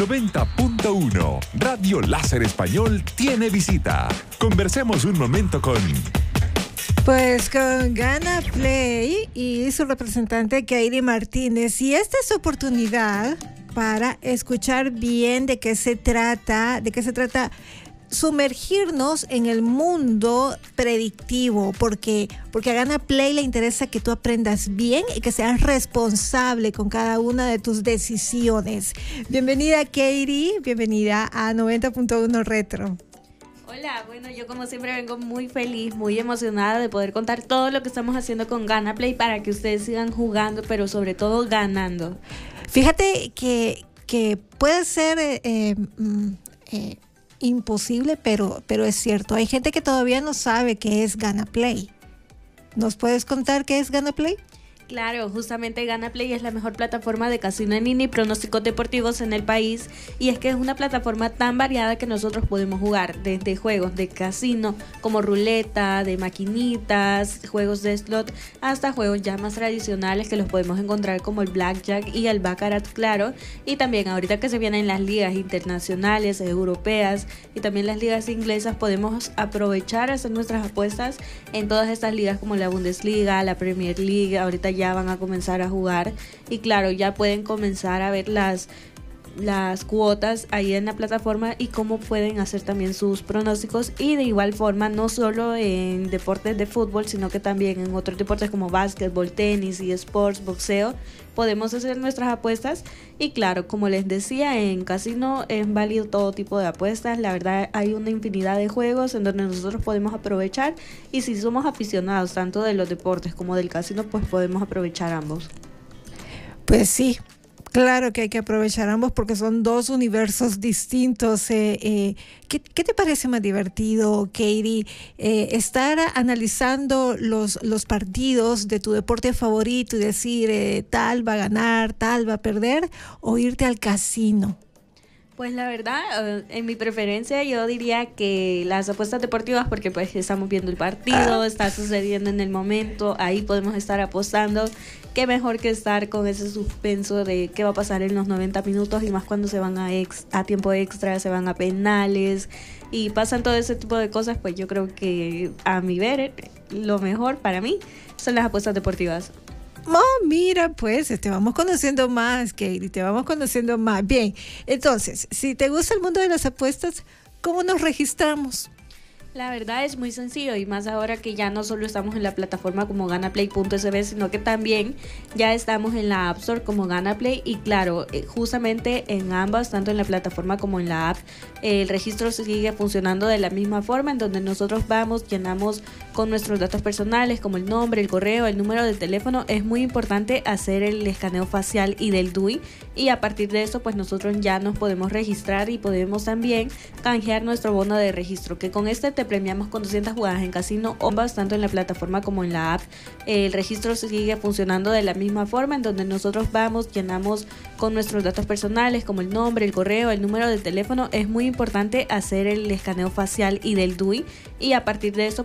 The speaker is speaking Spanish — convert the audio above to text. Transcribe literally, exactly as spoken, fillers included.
noventa punto uno. Radio Láser Español tiene visita. Conversemos un momento con... Pues con Gana Play y su representante Katie Martínez. Y esta es su oportunidad para escuchar bien de qué se trata, de qué se trata sumergirnos en el mundo predictivo, porque, porque a Gana Play le interesa que tú aprendas bien y que seas responsable con cada una de tus decisiones. Bienvenida, Katie, bienvenida a noventa punto uno Retro. Hola, bueno, yo como siempre vengo muy feliz, muy emocionada de poder contar todo lo que estamos haciendo con Gana Play para que ustedes sigan jugando, pero sobre todo ganando. Fíjate que, que puede ser eh, eh, eh, imposible, pero, pero es cierto. Hay gente que todavía no sabe qué es Gana Play. ¿Nos puedes contar qué es Gana Play? Claro, justamente Gana Play es la mejor plataforma de casino en línea y pronósticos deportivos en el país, y es que es una plataforma tan variada que nosotros podemos jugar desde juegos de casino como ruleta, de maquinitas, juegos de slot, hasta juegos ya más tradicionales que los podemos encontrar como el blackjack y el baccarat, claro, y también ahorita que se vienen las ligas internacionales, europeas y también las ligas inglesas, podemos aprovechar a hacer nuestras apuestas en todas estas ligas como la Bundesliga, la Premier League. Ahorita ya ya van a comenzar a jugar y claro, ya pueden comenzar a ver las las cuotas ahí en la plataforma y cómo pueden hacer también sus pronósticos, y de igual forma no solo en deportes de fútbol, sino que también en otros deportes como básquetbol, tenis y sports, boxeo, podemos hacer nuestras apuestas. Y claro, como les decía, en casino es válido todo tipo de apuestas. La verdad, hay una infinidad de juegos en donde nosotros podemos aprovechar, y si somos aficionados tanto de los deportes como del casino, pues podemos aprovechar ambos. Pues sí, claro que hay que aprovechar ambos porque son dos universos distintos. Eh, eh, ¿qué, ¿Qué te parece más divertido, Katie? Eh, estar analizando los, los partidos de tu deporte favorito y decir eh, tal va a ganar, tal va a perder, o irte al casino. Pues la verdad, en mi preferencia yo diría que las apuestas deportivas, porque pues estamos viendo el partido, está sucediendo en el momento, ahí podemos estar apostando. Qué mejor que estar con ese suspenso de qué va a pasar en los noventa minutos, y más cuando se van a, ex, a tiempo extra, se van a penales y pasan todo ese tipo de cosas. Pues yo creo que a mi ver, lo mejor para mí son las apuestas deportivas. Oh, mira, pues te vamos conociendo más, Katie, te vamos conociendo más. Bien, entonces, si te gusta el mundo de las apuestas, ¿cómo nos registramos? La verdad es muy sencillo, y más ahora que ya no solo estamos en la plataforma como ganaplay punto s b, sino que también ya estamos en la App Store como Ganaplay. Y claro, justamente en ambas, tanto en la plataforma como en la app, el registro sigue funcionando de la misma forma, en donde nosotros vamos, llenamos con nuestros datos personales como el nombre, el correo, el número de teléfono. Es muy importante hacer el escaneo facial y del D U I, y a partir de eso pues nosotros ya nos podemos registrar y podemos también canjear nuestro bono de registro, que con este te premiamos con doscientas jugadas en casino o ambas, tanto en la plataforma como en la app. El registro sigue funcionando de la misma forma, en donde nosotros vamos, llenamos con nuestros datos personales como el nombre, el correo, el número de teléfono. Es muy importante hacer el escaneo facial y del D U I, y a partir de eso